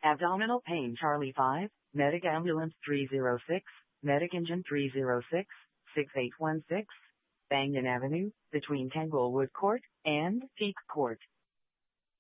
Abdominal pain Charlie 5, Medic Ambulance 306, Medic Engine 306, 6816, Bangor Avenue, between Tanglewood Court and Peak Court.